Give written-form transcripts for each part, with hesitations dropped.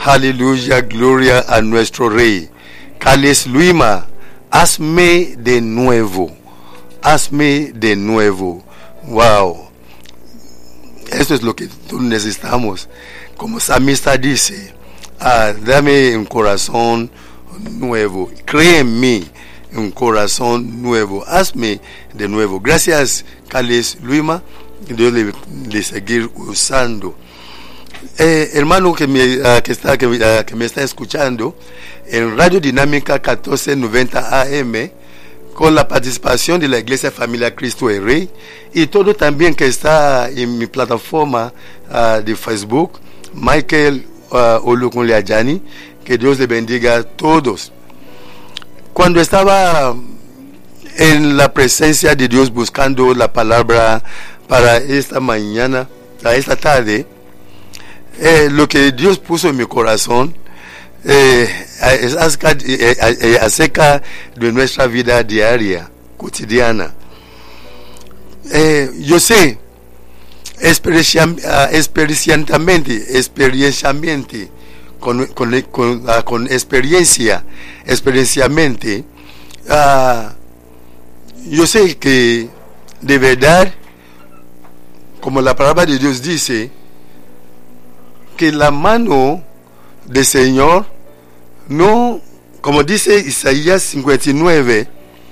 Aleluya, gloria a nuestro Rey. Cales Luima, hazme de nuevo. Hazme de nuevo. Wow. Esto es lo que necesitamos. Como Samista dice, dame un corazón nuevo. Cree en mí un corazón nuevo. Hazme de nuevo. Gracias, Cales Luima. Dios le seguir usando. Hermano que me está escuchando en Radio Dinámica 1490 AM, con la participación de la Iglesia Familia Cristo el Rey, y todo también que está en mi plataforma de Facebook, Michael Olukunleajani. Que Dios le bendiga a todos. Cuando estaba en la presencia de Dios buscando la palabra para esta mañana, a esta tarde, lo que Dios puso en mi corazón es acerca de nuestra vida diaria, cotidiana. Yo sé, experiencialmente, con experienciamente, yo sé que de verdad, como la palabra de Dios dice, que la mano del Señor no, como dice Isaías 59,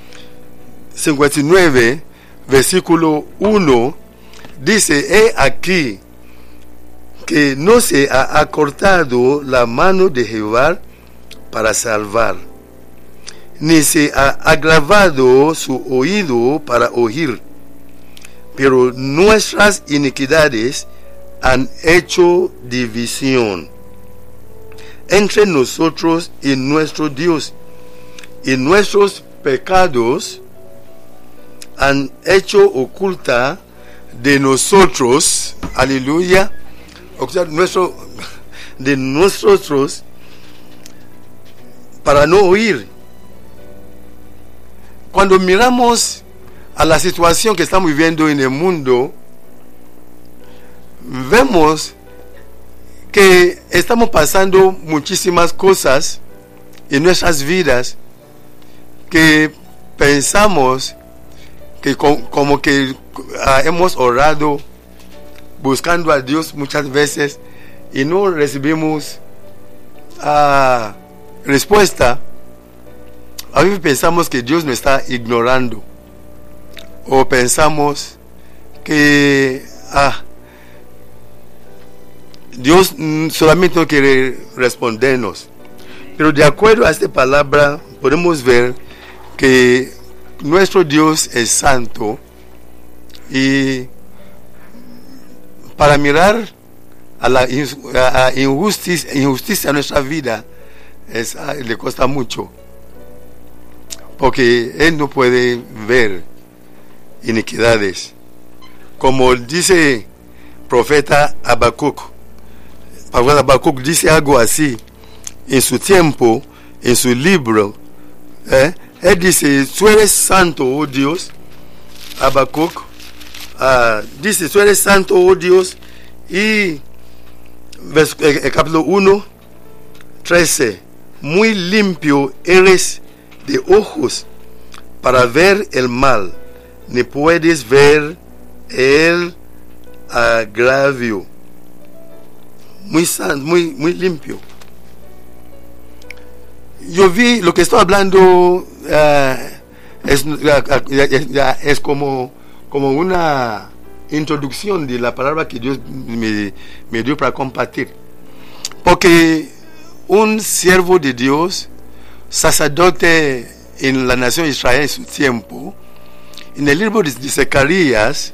versículo 1, dice: he aquí que no se ha acortado la mano de Jehová para salvar, ni se ha agravado su oído para oír, pero nuestras iniquidades han hecho división entre nosotros y nuestro Dios, y nuestros pecados han hecho oculta de nosotros, aleluya, de nosotros, para no oír. Cuando miramos a la situación que estamos viviendo en el mundo, vemos que estamos pasando muchísimas cosas en nuestras vidas que pensamos que como que hemos orado buscando a Dios muchas veces y no recibimos respuesta. A veces pensamos que Dios nos está ignorando, o pensamos que Dios solamente no quiere respondernos. Pero de acuerdo a esta palabra podemos ver que nuestro Dios es santo, y para mirar a la injusticia en nuestra vida le cuesta mucho, porque Él no puede ver iniquidades. Como dice profeta Habacuc, dice algo así en su tiempo, en su libro. Él dice: tú eres santo, oh Dios. Habacuc dice: tú eres santo, oh Dios. Y capítulo 1, 13: muy limpio eres de ojos para ver el mal, ni puedes ver el agravio. Muy santo, muy limpio. Yo vi lo que estoy hablando, es como una introducción de la palabra que Dios me dio para compartir. Porque un siervo de Dios, sacerdote en la nación de Israel en su tiempo, en el libro de Zacarías,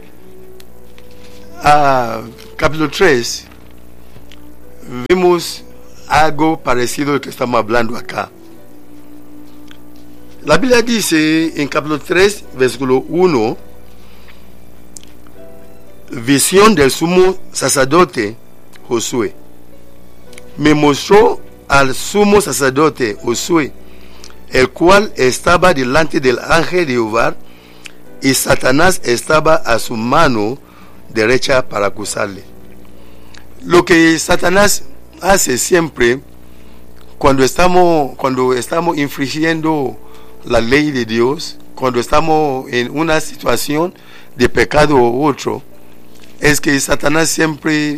capítulo 3, vimos algo parecido a lo que estamos hablando acá. La Biblia dice en capítulo 3, versículo 1: visión del sumo sacerdote Josué. Me mostró al sumo sacerdote Josué, el cual estaba delante del ángel de Jehová, y Satanás estaba a su mano derecha para acusarle. Lo que Satanás hace siempre cuando estamos infringiendo la ley de Dios, cuando estamos en una situación de pecado u otro, es que Satanás siempre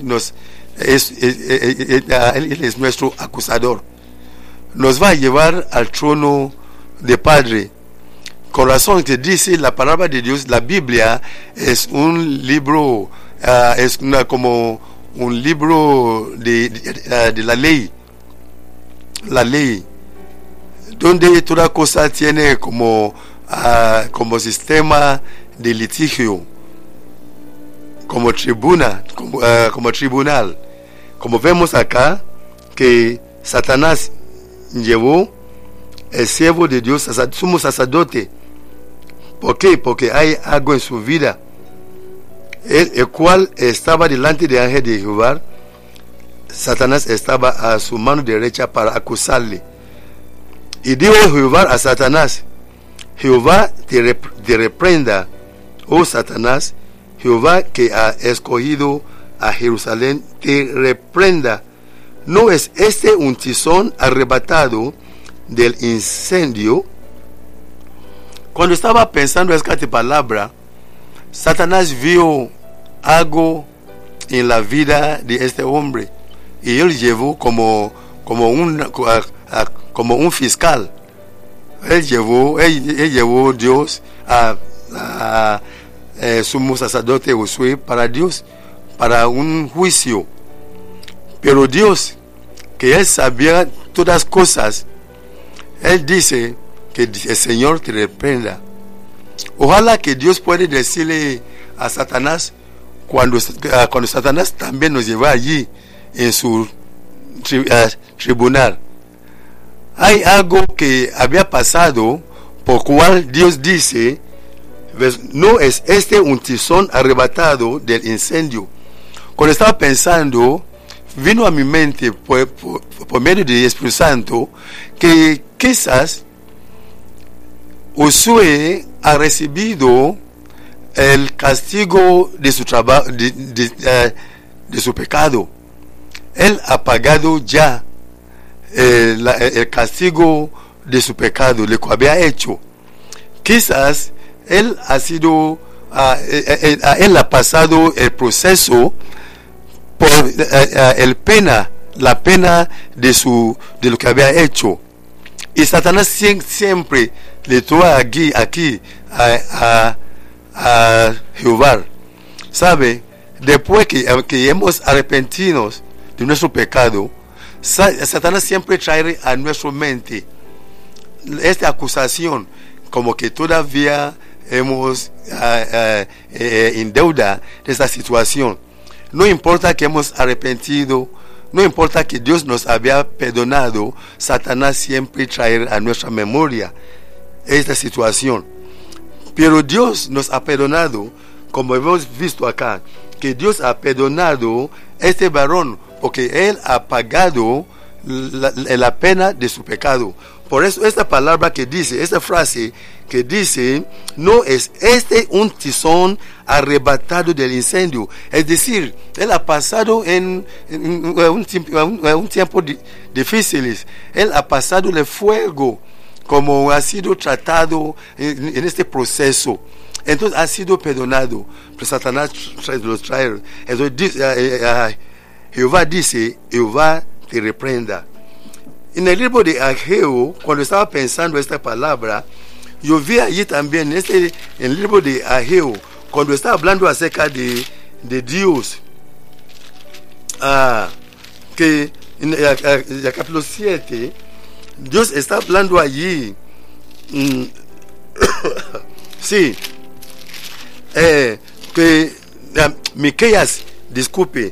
él es nuestro acusador. Nos va a llevar al trono de Padre. Con razón que dice la palabra de Dios, la Biblia es un libro, como un libro de la ley, donde toda cosa tiene como sistema de litigio, como tribunal. Como vemos acá, que Satanás llevó el siervo de Dios, sumo sacerdote. ¿Por qué? Porque hay algo en su vida, el cual estaba delante del ángel de Jehová. Satanás estaba a su mano derecha para acusarle. Y dijo Jehová a Satanás: Jehová te reprenda, oh Satanás, Jehová que ha escogido a Jerusalén te reprenda. ¿No es este un tizón arrebatado del incendio? Cuando estaba pensando esta palabra, Satanás vio algo en la vida de este hombre y él llevó como un fiscal. Él llevó Dios a sumo sacerdote Josué para Dios, para un juicio. Pero Dios, que él sabía todas cosas, él dice que el Señor te reprenda. Ojalá que Dios puede decirle a Satanás cuando Satanás también nos lleva allí en su tribunal. Hay algo que había pasado por cual Dios dice: ¿no es este un tizón arrebatado del incendio? Cuando estaba pensando, vino a mi mente por medio del Espíritu Santo que quizás Josué ha recibido el castigo de su trabajo, de su pecado. Él ha pagado ya el castigo de su pecado, lo que había hecho. Quizás él ha pasado el proceso por la pena de lo que había hecho. Y Satanás siempre le trae aquí a Jehová. ¿Sabe? Después que hemos arrepentido de nuestro pecado, Satanás siempre trae a nuestra mente esta acusación, como que todavía hemos en deuda de esta situación. No importa que hemos arrepentido, no importa que Dios nos había perdonado, Satanás siempre trae a nuestra memoria esta situación. Pero Dios nos ha perdonado, como hemos visto acá, que Dios ha perdonado a este varón porque él ha pagado la pena de su pecado. Por eso esta palabra que dice, esta frase que dice: no es este un tizón arrebatado del incendio. Es decir, él ha pasado en un tiempo difícil. Él ha pasado el fuego, como ha sido tratado en este proceso. Entonces ha sido perdonado. Pero Satanás los trae. Entonces Jehová dice: Jehová te reprenda. En el libro de Ageo, cuando estaba pensando esta palabra, yo vi allí también en el libro de Ageo, cuando estaba hablando acerca de Dios, que en el capítulo 7, Dios está hablando allí, sí, que Miqueas, disculpe,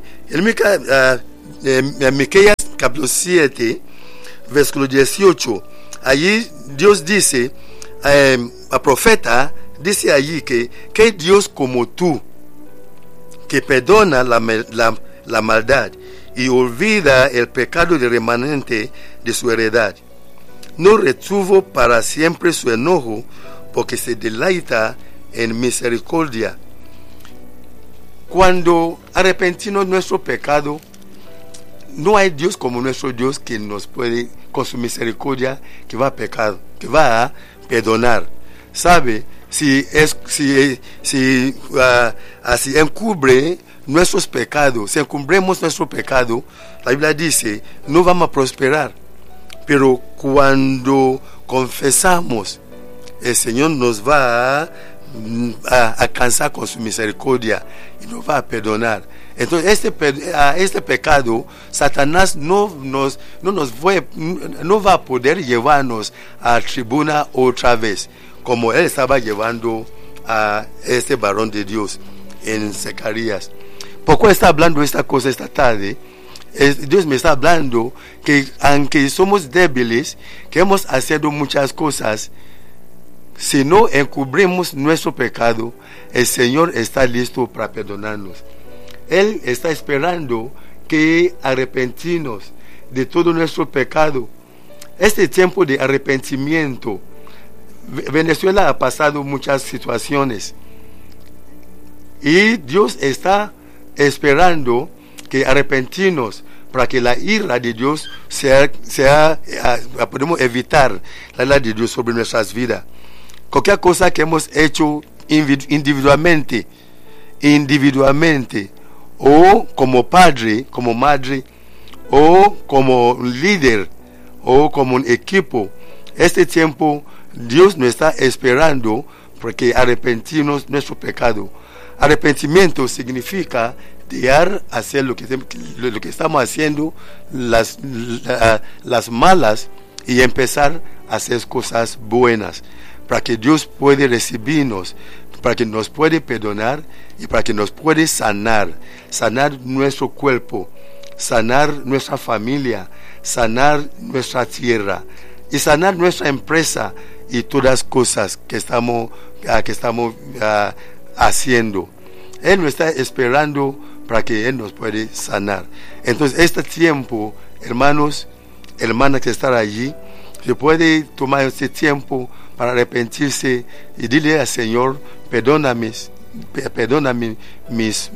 Miqueas capítulo 7, versículo 18, allí Dios dice, a profeta dice allí que Dios como tú, que perdona la maldad y olvida el pecado del remanente de su heredad, no retuvo para siempre su enojo, porque se deleita en misericordia. Cuando arrepentimos nuestro pecado, no hay Dios como nuestro Dios que nos puede, con su misericordia, que va a pecar, que va a perdonar. ¿Sabe? Si encubre nuestros pecados, si encubrimos nuestro pecado, la Biblia dice, no vamos a prosperar. Pero cuando confesamos, el Señor nos va a alcanzar con su misericordia y nos va a perdonar. Entonces este pecado, Satanás no va a poder llevarnos a tribuna otra vez, como él estaba llevando a este varón de Dios en Zacarías. ¿Por qué está hablando esta cosa esta tarde? Dios me está hablando que aunque somos débiles, que hemos hecho muchas cosas, si no encubrimos nuestro pecado, el Señor está listo para perdonarnos. Él está esperando que arrepentirnos de todo nuestro pecado. Este tiempo de arrepentimiento, Venezuela ha pasado muchas situaciones y Dios está esperando que arrepentirnos para que la ira de Dios podemos evitar la ira de Dios sobre nuestras vidas. Cualquier cosa que hemos hecho individualmente o como padre, como madre, o como líder, o como un equipo, este tiempo Dios nos está esperando porque arrepentirnos nuestro pecado. Arrepentimiento significa dejar hacer lo que estamos haciendo, las malas, y empezar a hacer cosas buenas, para que Dios pueda recibirnos, para que nos puede perdonar y para que nos puede sanar nuestro cuerpo, sanar nuestra familia, sanar nuestra tierra y sanar nuestra empresa y todas las cosas que estamos haciendo. Él nos está esperando para que Él nos puede sanar. Entonces, este tiempo, hermanos, hermanas que están allí, se puede tomar este tiempo para arrepentirse y dile al Señor, perdóname mis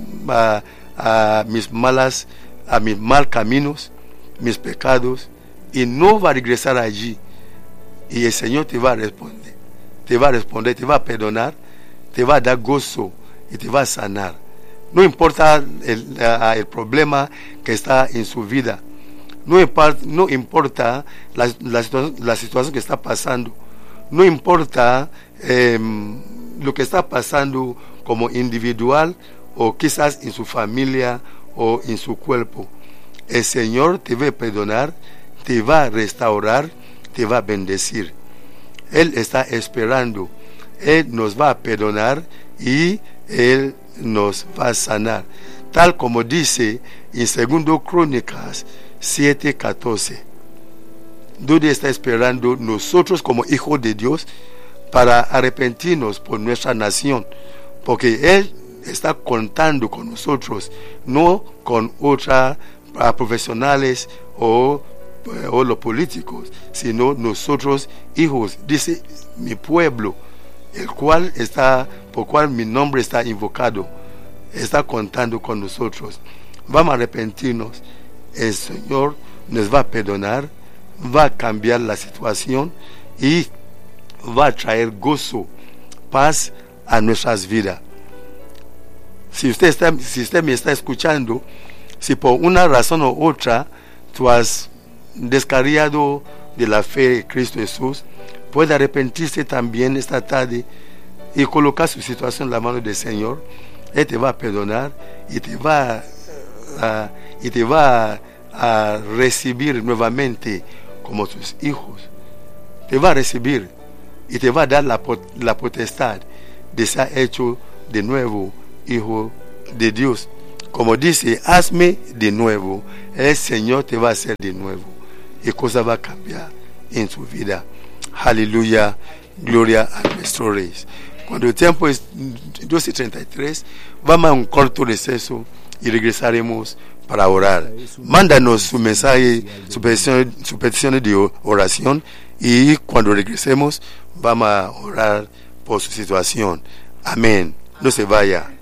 mal caminos, mis pecados, y no va a regresar allí. Y el Señor te va a responder, te va a perdonar, te va a dar gozo y te va a sanar. No importa el problema que está en su vida, no importa la situación que está pasando, no importa lo que está pasando como individual o quizás en su familia o en su cuerpo. El Señor te va a perdonar, te va a restaurar, te va a bendecir. Él está esperando. Él nos va a perdonar y Él nos va a sanar. Tal como dice en 2 Crónicas 7:14. Dios está esperando nosotros como hijos de Dios para arrepentirnos por nuestra nación, porque Él está contando con nosotros, no con otros profesionales o los políticos, sino nosotros hijos, dice mi pueblo, por cual mi nombre está invocado, está contando con nosotros. Vamos a arrepentirnos, el Señor nos va a perdonar, va a cambiar la situación y va a traer gozo, paz a nuestras vidas. Si usted me está escuchando, si por una razón u otra tú has descarriado de la fe de Cristo Jesús, puede arrepentirse también esta tarde y colocar su situación en la mano del Señor. Él te va a perdonar y te va a recibir nuevamente como sus hijos. Te va a recibir y te va a dar la potestad de ser hecho de nuevo hijo de Dios. Como dice, hazme de nuevo. El Señor te va a hacer de nuevo y cosa va a cambiar en su vida. Aleluya, gloria a nuestro Rey. Cuando el tiempo es 12:33, vamos a un corto receso y regresaremos para orar. Mándanos su mensaje, su petición de oración, y cuando regresemos vamos a orar por su situación. Amén. No se vaya.